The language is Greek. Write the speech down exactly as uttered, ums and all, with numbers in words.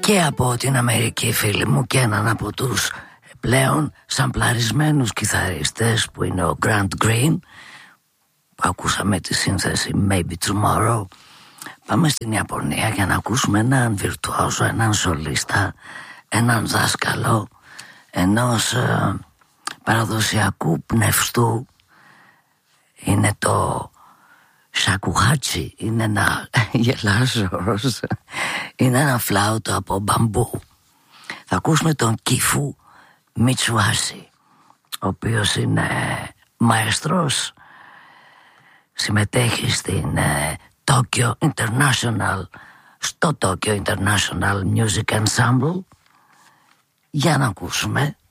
και από την Αμερική, φίλοι μου, και έναν από τους πλέον σαμπλαρισμένους κιθαρίστες που είναι ο Grant Green, που ακούσαμε τη σύνθεση Maybe Tomorrow. Πάμε στην Ιαπωνία για να ακούσουμε έναν βιρτουόζο, έναν σολίστα, έναν δάσκαλο ενός ε, παραδοσιακού πνευστού. Είναι το σακουχάτσι, είναι ένα γελάζος, είναι ένα φλάουτο από μπαμπού. Θα ακούσουμε τον Κιφού Μιτσουάσι, ο οποίος είναι μαέστρος, συμμετέχει στην ε, Tokyo International, στο Tokyo International Music Ensemble. Για να ακούσουμε